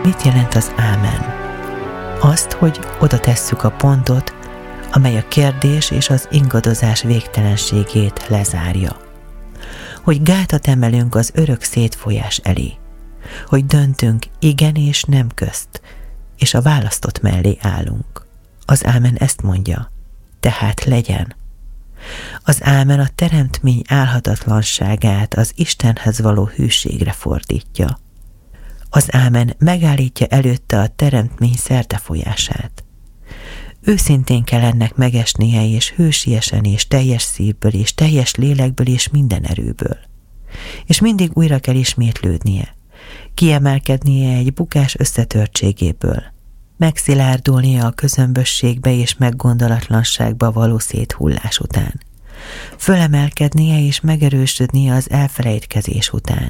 mit jelent az ámen? Azt, hogy oda tesszük a pontot, amely a kérdés és az ingadozás végtelenségét lezárja. Hogy gátat emelünk az örök szétfolyás elé. Hogy döntünk igen és nem közt, és a választott mellé állunk. Az ámen ezt mondja, tehát legyen. Az ámen a teremtmény álhatatlanságát az Istenhez való hűségre fordítja. Az ámen megállítja előtte a teremtmény szertefolyását. Őszintén kell ennek megesnie, és hősiesen, és teljes szívből, és teljes lélekből, és minden erőből. És mindig újra kell ismétlődnie, kiemelkednie egy bukás összetörtségéből, megszilárdulnia a közömbösségbe és meggondolatlanságba való széthullás után, fölemelkednie és megerősödnie az elfelejtkezés után.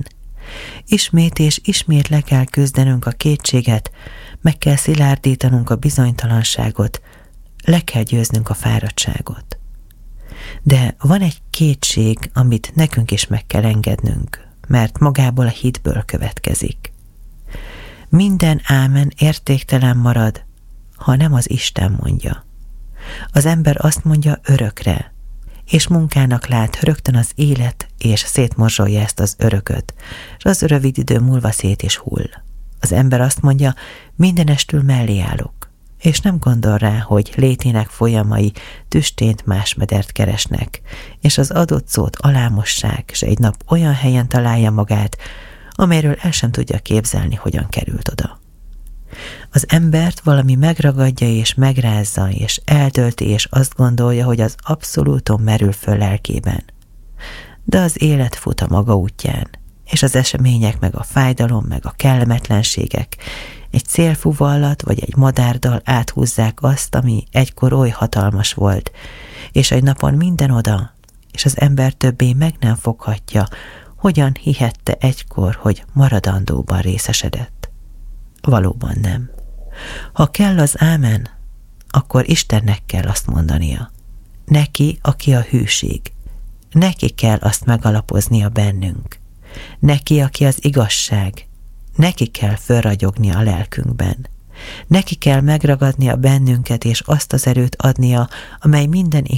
Ismét és ismét le kell küzdenünk a kétséget, meg kell szilárdítanunk a bizonytalanságot, le kell győznünk a fáradtságot. De van egy kétség, amit nekünk is meg kell engednünk, mert magából a hitből következik. Minden ámen értéktelen marad, ha nem az Isten mondja. Az ember azt mondja örökre, és munkának lát rögtön az élet, és szétmorzsolja ezt az örököt, és az rövid idő múlva szét is hull. Az ember azt mondja, mindenestül mellé állok, és nem gondol rá, hogy létének folyamai tüstént más medert keresnek, és az adott szót alámossák, és egy nap olyan helyen találja magát, amelyről el sem tudja képzelni, hogyan került oda. Az embert valami megragadja és megrázza, és eltölti, és azt gondolja, hogy az abszolúton merül föl lelkében. De az élet fut a maga útján, és az események, meg a fájdalom, meg a kellemetlenségek egy célfuvallat vagy egy madárdal áthúzzák azt, ami egykor oly hatalmas volt, és egy napon minden oda, és az ember többé meg nem foghatja, hogyan hihette egykor, hogy maradandóban részesedett. Valóban nem. Ha kell az ámen, akkor Istennek kell azt mondania. Neki, aki a hűség. Neki kell azt megalapoznia bennünk. Neki, aki az igazság. Neki kell fölragyogni a lelkünkben. Neki kell megragadnia bennünket, és azt az erőt adnia, amely minden